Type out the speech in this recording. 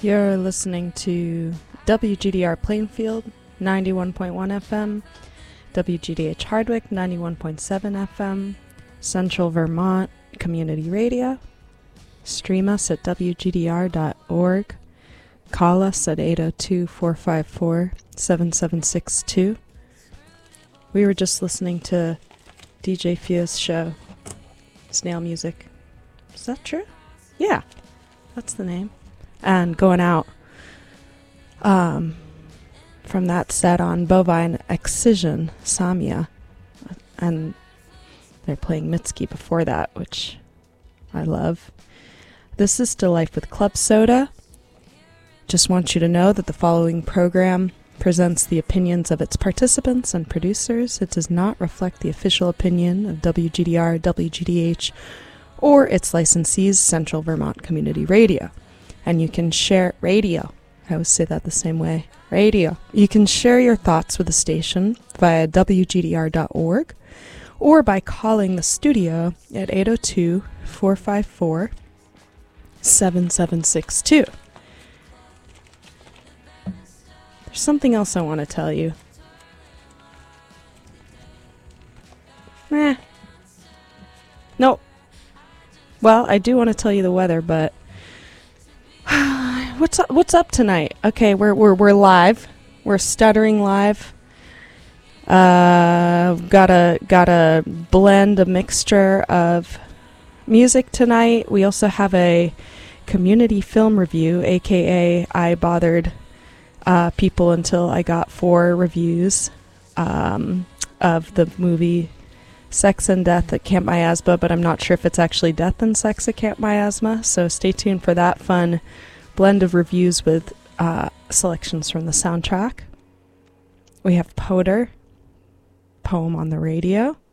You're listening to WGDR Plainfield, 91.1 FM, WGDH Hardwick, 91.7 FM, Central Vermont Community Radio. Stream us at wgdr.org. Call us at 802-454-7762. We were just listening to DJ Fia's show, Snail Music. Is that true? Yeah, that's the name. And going out from that set on Bovine Excision, Samia. And they're playing Mitski before that, which I love. This is Still Life with Club Soda. Just want you to know that the following program presents the opinions of its participants and producers. It does not reflect the official opinion of WGDR, WGDH, or its licensees, Central Vermont Community Radio. And you can share radio. I always say that the same way. Radio. You can share your thoughts with the station via wgdr.org or by calling the studio at 802-454-7762. There's something else I want to tell you. Nope. Well, I do want to tell you the weather, but what's up tonight? Okay, we're live. We're stuttering live. Got a blend, a mixture of music tonight. We also have a community film review, aka I bothered people until I got 4 reviews of the movie Sex and Death at Camp Miasma, but I'm not sure if it's actually Death and Sex at Camp Miasma, so stay tuned for that fun blend of reviews with selections from the soundtrack. We have Poder, Poem on the Radio.